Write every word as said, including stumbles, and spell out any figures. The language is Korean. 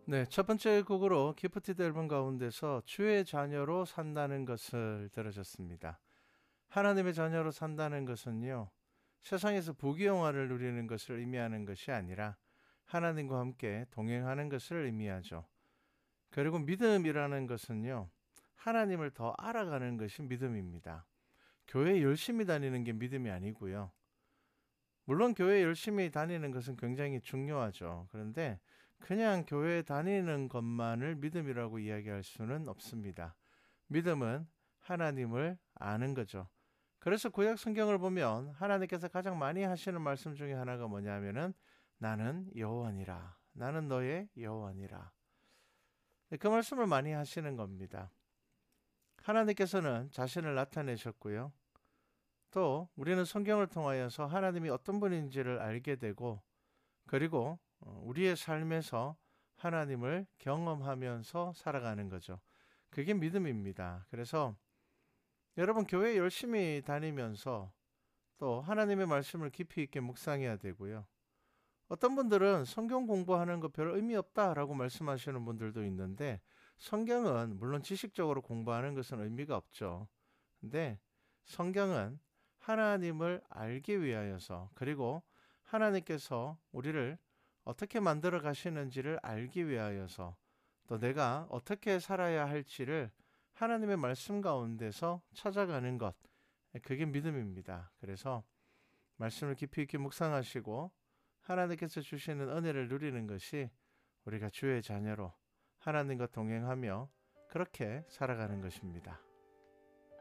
네, 첫 번째 곡으로 기프티드 앨범 가운데서 주의 자녀로 산다는 것을 들으셨습니다. 하나님의 자녀로 산다는 것은요, 세상에서 부귀영화를 누리는 것을 의미하는 것이 아니라 하나님과 함께 동행하는 것을 의미하죠. 그리고 믿음이라는 것은요, 하나님을 더 알아가는 것이 믿음입니다. 교회 열심히 다니는 게 믿음이 아니고요. 물론 교회 열심히 다니는 것은 굉장히 중요하죠. 그런데 그냥 교회 다니는 것만을 믿음이라고 이야기할 수는 없습니다. 믿음은 하나님을 아는 거죠. 그래서 구약 성경을 보면 하나님께서 가장 많이 하시는 말씀 중에 하나가 뭐냐면은 나는 여호와니라. 나는 너의 여호와니라. 그 말씀을 많이 하시는 겁니다. 하나님께서는 자신을 나타내셨고요. 또 우리는 성경을 통하여서 하나님이 어떤 분인지를 알게 되고 그리고 우리의 삶에서 하나님을 경험하면서 살아가는 거죠. 그게 믿음입니다. 그래서 여러분 교회 열심히 다니면서 또 하나님의 말씀을 깊이 있게 묵상해야 되고요. 어떤 분들은 성경 공부하는 거 별 의미 없다라고 말씀하시는 분들도 있는데 성경은 물론 지식적으로 공부하는 것은 의미가 없죠. 근데 성경은 하나님을 알기 위하여서 그리고 하나님께서 우리를 어떻게 만들어 가시는지를 알기 위하여서 또 내가 어떻게 살아야 할지를 하나님의 말씀 가운데서 찾아가는 것, 그게 믿음입니다. 그래서 말씀을 깊이 있게 묵상하시고 하나님께서 주시는 은혜를 누리는 것이 우리가 주의 자녀로 하나님과 동행하며 그렇게 살아가는 것입니다.